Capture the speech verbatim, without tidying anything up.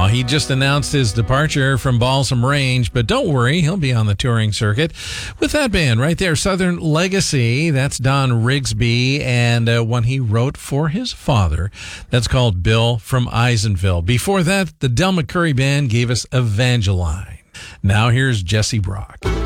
Oh, he just announced his departure from Balsam Range, but don't worry, he'll be on the touring circuit with that band right there, Southern Legacy. That's Don Rigsby, and uh, one he wrote for his father. That's called Bill from Eisenville. Before that, the Del McCoury Band gave us Evangeline. Now here's Jesse Brock.